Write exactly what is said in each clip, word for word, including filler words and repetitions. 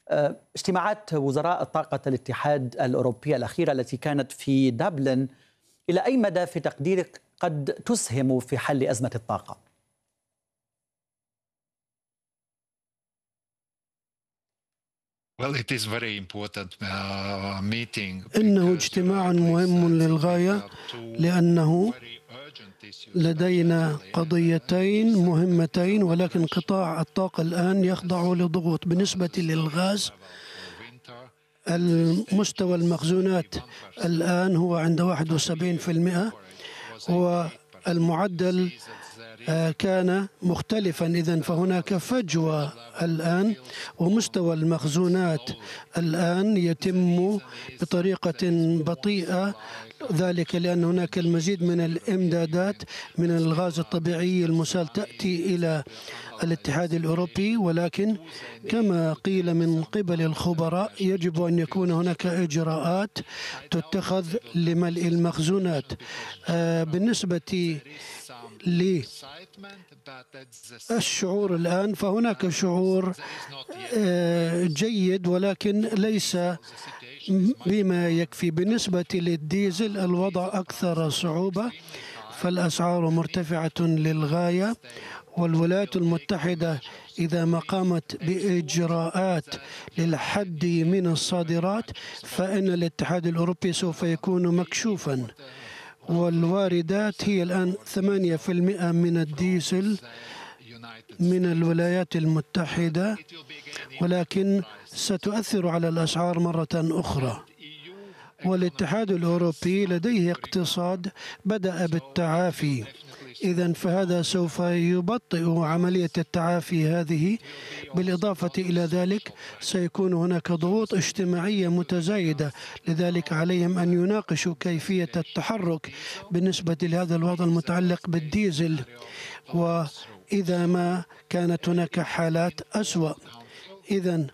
اجتماعات وزراء طاقة الاتحاد الأوروبي الأخيرة التي كانت في دبلن إلى أي مدى في تقديرك قد تسهم في حل أزمة الطاقة؟ إنه اجتماع مهم للغاية لأنه لدينا قضيتين مهمتين، ولكن قطاع الطاقة الآن يخضع لضغوط. بالنسبة للغاز، المستوى المخزونات الآن هو عند واحد وسبعين بالمئة، والمعدل كان مختلفا. إذن فهناك فجوة الآن، ومستوى المخزونات الآن يتم بطريقة بطيئة، ذلك لأن هناك المزيد من الإمدادات من الغاز الطبيعي المسال تأتي إلى الاتحاد الأوروبي، ولكن كما قيل من قبل الخبراء يجب أن يكون هناك إجراءات تتخذ لملء المخزونات. بالنسبة للشعور الآن فهناك شعور جيد، ولكن ليس بما يكفي. بالنسبة للديزل الوضع أكثر صعوبة، فالأسعار مرتفعة للغاية، والولايات المتحدة إذا ما قامت بإجراءات للحد من الصادرات فإن الاتحاد الأوروبي سوف يكون مكشوفا. والواردات هي الآن ثمانية بالمئة من الديزل من الولايات المتحدة، ولكن ستؤثر على الأسعار مرة أخرى. والاتحاد الأوروبي لديه اقتصاد بدأ بالتعافي، إذن فهذا سوف يبطئ عملية التعافي هذه. بالإضافة إلى ذلك سيكون هناك ضغوط اجتماعية متزايدة، لذلك عليهم أن يناقشوا كيفية التحرك بالنسبة لهذا الوضع المتعلق بالديزل، وإذا ما كانت هناك حالات أسوأ. إذن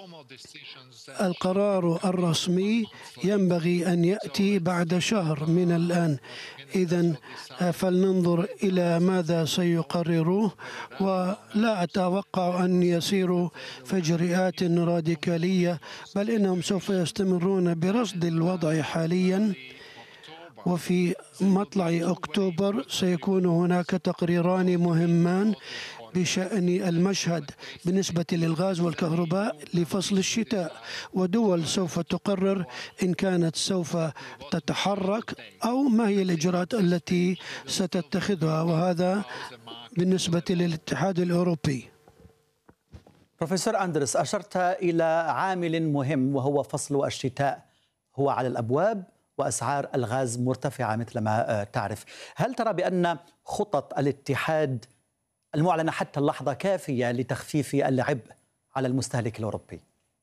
القرار الرسمي ينبغي أن يأتي بعد شهر من الآن. إذن فلننظر إلى ماذا سيقرروه، ولا أتوقع أن يسيروا في إجراءات راديكالية، بل إنهم سوف يستمرون برصد الوضع حاليا. وفي مطلع أكتوبر سيكون هناك تقريران مهمان بشأن المشهد بالنسبة للغاز والكهرباء لفصل الشتاء، ودول سوف تقرر إن كانت سوف تتحرك أو ما هي الإجراءات التي ستتخذها، وهذا بالنسبة للاتحاد الأوروبي. بروفيسور أندرس، أشرت إلى عامل مهم وهو فصل الشتاء، هو على الأبواب وأسعار الغاز مرتفعة مثل ما تعرف. هل ترى بأن خطط الاتحاد المعلنة حتى اللحظة كافية لتخفيف العبء على المستهلك الأوروبي؟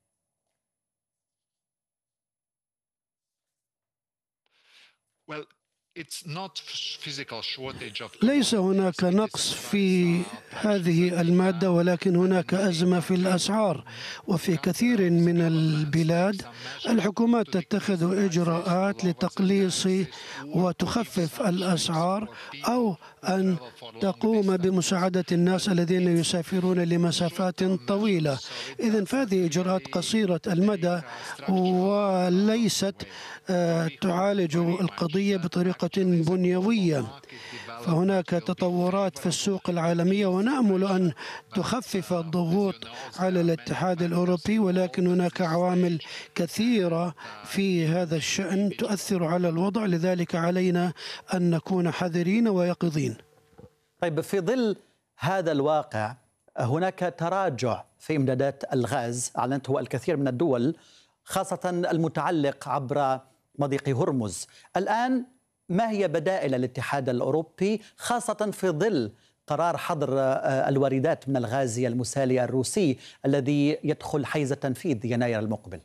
ليس هناك نقص في هذه المادة، ولكن هناك أزمة في الأسعار. وفي كثير من البلاد الحكومات تتخذ إجراءات لتقليص وتخفف الأسعار، أو أن تقوم بمساعدة الناس الذين يسافرون لمسافات طويلة. إذن فهذه إجراءات قصيرة المدى وليست تعالج القضية بطريقة بنيوية. فهناك تطورات في السوق العالمية، ونأمل أن تخفف الضغوط على الاتحاد الأوروبي، ولكن هناك عوامل كثيرة في هذا الشأن تؤثر على الوضع، لذلك علينا أن نكون حذرين ويقظين. طيب، في ظل هذا الواقع هناك تراجع في إمدادات الغاز أعلنته الكثير من الدول، خاصة المتعلق عبر مضيق هرمز. الآن ما هي بدائل الاتحاد الأوروبي، خاصة في ظل قرار حظر الواردات من الغاز المسالي الروسي الذي يدخل حيز تنفيذ يناير المقبل؟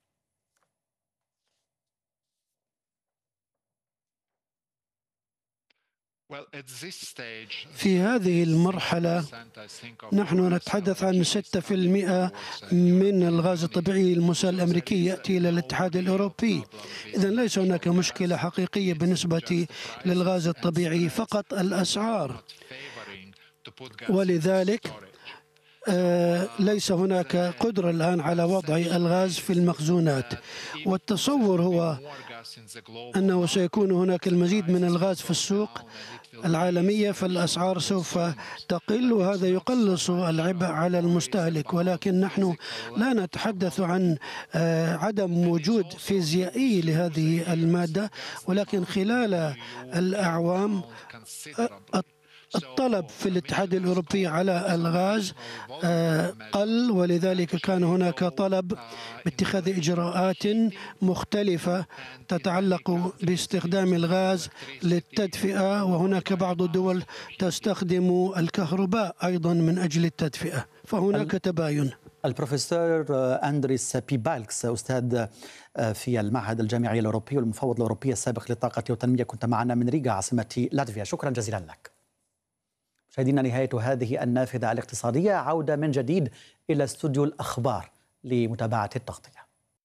في هذه المرحلة نحن نتحدث عن ستة بالمئة من الغاز الطبيعي المسال الأمريكي يأتي إلى الاتحاد الأوروبي. إذن ليس هناك مشكلة حقيقية بالنسبة للغاز الطبيعي، فقط الأسعار. ولذلك ليس هناك قدرة الآن على وضع الغاز في المخزونات، والتصور هو أنه سيكون هناك المزيد من الغاز في السوق العالمية، فالأسعار سوف تقل وهذا يقلص العبء على المستهلك. ولكن نحن لا نتحدث عن عدم وجود فيزيائي لهذه المادة، ولكن خلال الأعوام الطلب في الاتحاد الأوروبي على الغاز قل، ولذلك كان هناك طلب باتخاذ إجراءات مختلفة تتعلق باستخدام الغاز للتدفئة، وهناك بعض الدول تستخدم الكهرباء أيضا من أجل التدفئة، فهناك تباين. البروفيسور أندريس بيبالكس، أستاذ في المعهد الجامعي الأوروبي والمفوض الأوروبي السابق للطاقة والتنمية، كنت معنا من ريغا عاصمة لاتفيا، شكرا جزيلا لك. مشاهدينا، نهاية هذه النافذة الاقتصادية، عودة من جديد إلى استوديو الأخبار لمتابعة التغطية.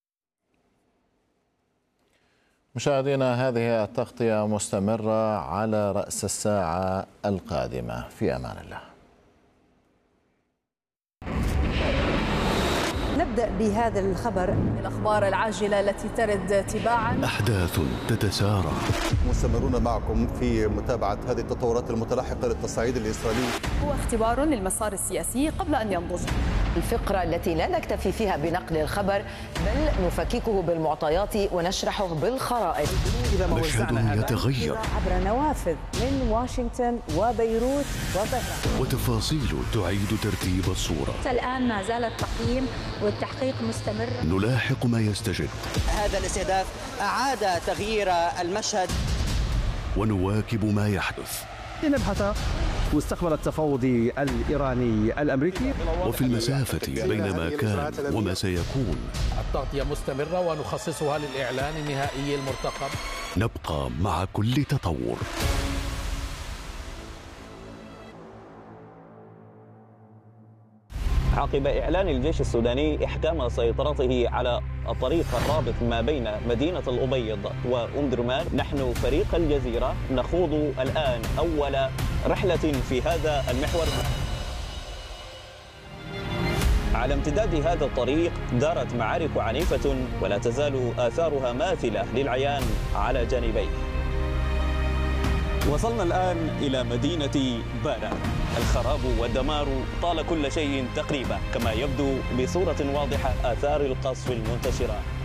مشاهدينا، هذه التغطية مستمرة على رأس الساعة القادمة. في أمان الله. نبدأ بهذا الخبر، الأخبار العاجلة التي ترد تباعا. أحداث تتسارع. مستمرون معكم في متابعة هذه التطورات المتلاحقة للتصعيد الإسرائيلي. هو اختبار للمسار السياسي قبل أن ينضج. الفقرة التي لا نكتفي فيها بنقل الخبر، بل نفككه بالمعطيات ونشرحه بالخرائط. مشهد يتغير عبر نوافذ من واشنطن وبيروت وطهران، وتفاصيل تعيد ترتيب الصورة. الآن ما زال التقييم والتحقيق مستمر. نلاحق ما يستجد. هذا الاستهداف أعاد تغيير المشهد، ونواكب ما يحدث. نبحث مستقبل التفاوض الإيراني الأمريكي، وفي المسافة بين ما كان وما سيكون. التغطية مستمرة ونخصصها للإعلان النهائي المرتقب. نبقى مع كل تطور. عقب إعلان الجيش السوداني إحكام سيطرته على الطريق الرابط ما بين مدينة الأبيض وأم درمان، نحن فريق الجزيرة نخوض الآن أول رحلة في هذا المحور. على امتداد هذا الطريق دارت معارك عنيفة ولا تزال آثارها ماثلة للعيان على جانبيه. وصلنا الآن إلى مدينة بارا. الخراب والدمار طال كل شيء تقريبا، كما يبدو بصورة واضحة آثار القصف المنتشرة